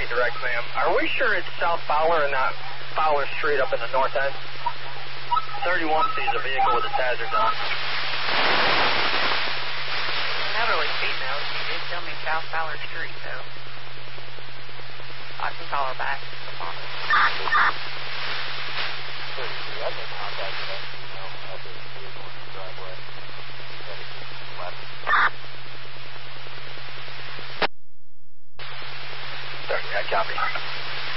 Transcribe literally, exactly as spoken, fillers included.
direct, ma'am. Are we sure it's South Fowler and not Fowler Street up in the north end? thirty-one sees a vehicle with its hazards on. Not really female. She did tell me South Fowler Street, though. I can call her back. I've been contacted that female at this vehicle in the driveway. That is just left. Sorry, I copy.